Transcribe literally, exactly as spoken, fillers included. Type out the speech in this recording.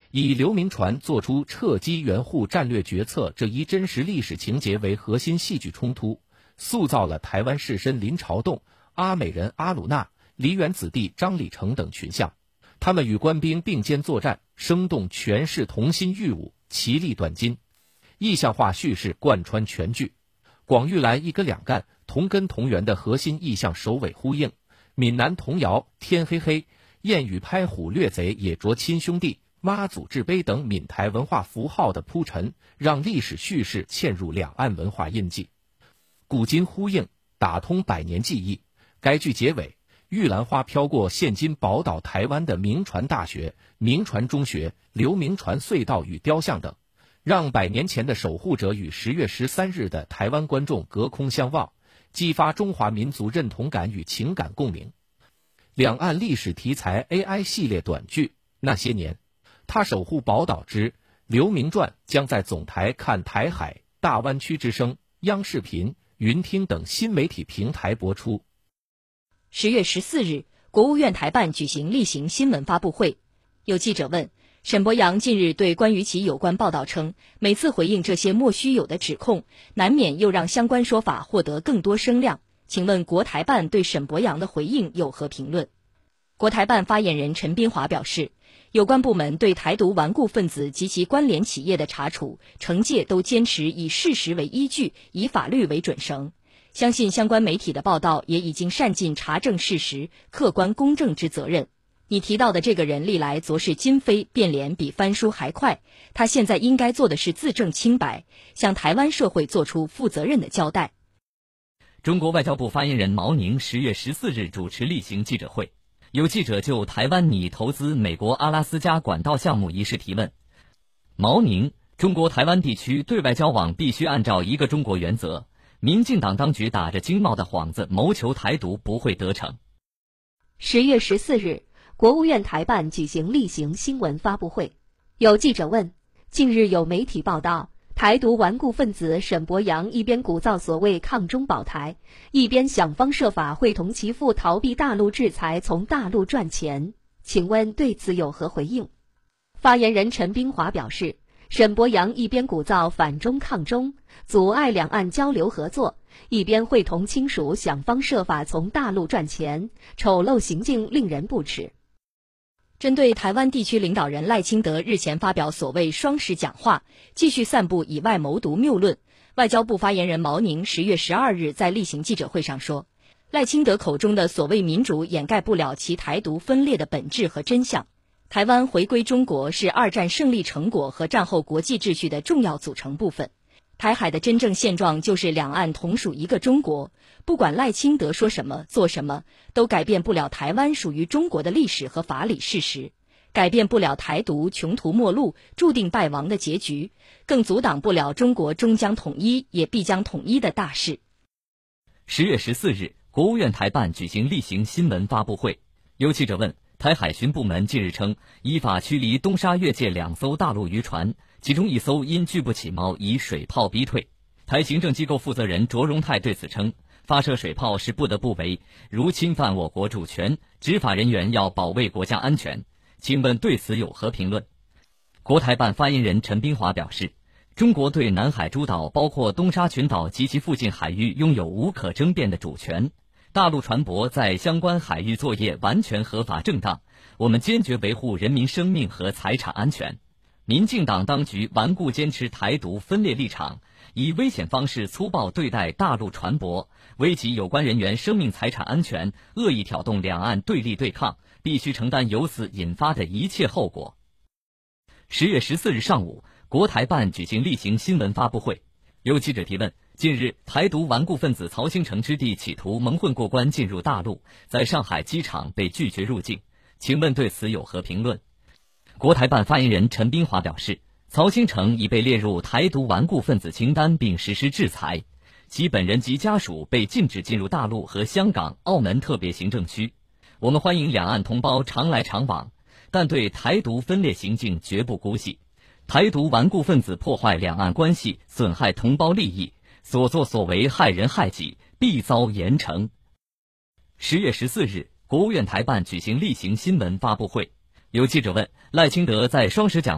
以刘铭传做出撤机援沪战略决策这一真实历史情节为核心戏剧冲突，塑造了台湾士绅林朝栋、阿美人阿鲁纳、梨园子弟张理成等群像。他们与官兵并肩作战，生动诠释同心御侮，其利断金。意象化叙事贯穿全剧，广玉兰一哥两干同根同源的核心意象首尾呼应，闽南童谣天黑黑、燕语拍虎掠贼也着亲兄弟、妈祖制碑等闽台文化符号的铺陈，让历史叙事嵌入两岸文化印记，古今呼应，打通百年记忆。该剧结尾，玉兰花飘过现今宝岛台湾的铭传大学、铭传中学、刘铭传隧道与雕像等，让百年前的守护者与十月十三日的台湾观众隔空相望，激发中华民族认同感与情感共鸣。两岸历史题材 A I 系列短剧《那些年，他守护宝岛之刘铭传》将在总台看台海、大湾区之声、央视频、云听等新媒体平台播出。 十月十四日，国务院台办举行例行新闻发布会。有记者问，沈伯洋近日对关于其有关报道称，每次回应这些莫须有的指控，难免又让相关说法获得更多声量。请问国台办对沈伯洋的回应有何评论？国台办发言人陈斌华表示，有关部门对台独顽固分子及其关联企业的查处、惩戒都坚持以事实为依据，以法律为准绳。相信相关媒体的报道也已经善尽查证事实、客观公正之责任。你提到的这个人历来昨是今非，变脸比翻书还快，他现在应该做的是自证清白，向台湾社会做出负责任的交代。 中国外交部发言人毛宁十月十四日主持例行记者会，有记者就台湾拟投资美国阿拉斯加管道项目一事提问。毛宁，中国台湾地区对外交往必须按照一个中国原则，民进党当局打着经贸的幌子谋求台独不会得逞。 十月十四日，国务院台办举行例行新闻发布会，有记者问，近日有媒体报道，台独顽固分子沈伯洋一边鼓噪所谓抗中保台，一边想方设法会同其父逃避大陆制裁，从大陆赚钱，请问对此有何回应？发言人陈斌华表示，沈伯洋一边鼓噪反中抗中，阻碍两岸交流合作，一边会同亲属想方设法从大陆赚钱，丑陋行径令人不齿。 针对台湾地区领导人赖清德日前发表所谓双十讲话，继续散布以外谋独谬论，外交部发言人毛宁十月十二日在例行记者会上说，赖清德口中的所谓民主掩盖不了其台独分裂的本质和真相。台湾回归中国是二战胜利成果和战后国际秩序的重要组成部分。台海的真正现状就是两岸同属一个中国，不管赖清德说什么做什么，都改变不了台湾属于中国的历史和法理事实，改变不了台独穷途末路、注定败亡的结局，更阻挡不了中国终将统一也必将统一的大事。 十月十四日，国务院台办举行例行新闻发布会，有记者问，台海巡部门近日称，依法驱离东沙越界两艘大陆渔船，其中一艘因拒不起锚以水炮逼退。台行政机构负责人卓荣泰对此称，发射水炮是不得不为，如侵犯我国主权，执法人员要保卫国家安全。请问对此有何评论？国台办发言人陈斌华表示，中国对南海诸岛包括东沙群岛及其附近海域拥有无可争辩的主权，大陆船舶在相关海域作业完全合法正当，我们坚决维护人民生命和财产安全。民进党当局顽固坚持台独分裂立场，以危险方式粗暴对待大陆船舶，危及有关人员生命财产安全，恶意挑动两岸对立对抗，必须承担由此引发的一切后果。十月十四日上午，国台办举行例行新闻发布会，有记者提问，近日台独顽固分子曹兴诚之弟企图蒙混过关进入大陆，在上海机场被拒绝入境，请问对此有何评论？国台办发言人陈斌华表示，曹兴诚已被列入台独顽固分子清单并实施制裁，其本人及家属被禁止进入大陆和香港、澳门特别行政区。我们欢迎两岸同胞常来常往，但对台独分裂行径绝不姑息。台独顽固分子破坏两岸关系，损害同胞利益，所作所为害人害己，必遭严惩。十月十四日，国务院台办举行例行新闻发布会，有记者问，赖清德在双十讲